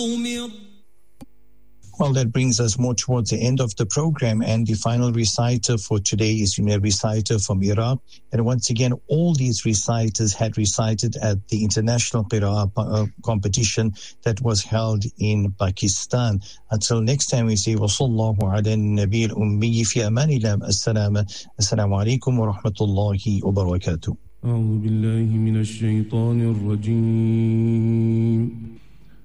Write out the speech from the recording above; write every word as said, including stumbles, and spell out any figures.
Well, that brings us more towards the end of the program, and the final reciter for today is a reciter from Iraq. And once again, all these reciters had recited at the international Qira'ah uh, competition that was held in Pakistan. Until next time, we say, وَصَلَّى اللَّهُ عَلَى النَّبِيِّ الْأُمِّيِّ فِي أَمَانِ اللَّهِ السَّلَامَ السَّلَامُ عَلَيْكُمْ وَرَحْمَةُ اللَّهِ وَبَرَكَاتُهُ. أعوذ بالله من الشيطان الرجيم